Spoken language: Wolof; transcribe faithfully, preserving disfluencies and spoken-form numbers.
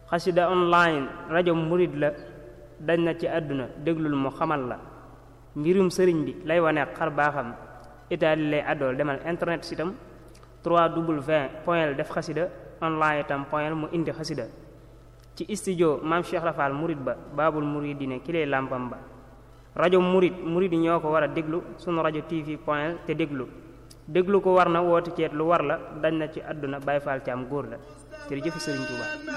xasida online rajo murid la dañ na ci àdduna déglul mu xamal la mbirum sëriñ bi lay wane xar baaxam itaali lay àddool demal internet sitam w point def xasida online itam point mu indi xasida ci studio maam Cheikh Rafal murid ba baabul muridine ki lay làmpam ba rajo murid murid yi ñoo ko war a déglu sunu rajo tv point te déglu déglu ko war na woote ceet lu war la dañ na ci àdduna Baay Faal ci am góor la jërëjëf Sëriñ Tuubaa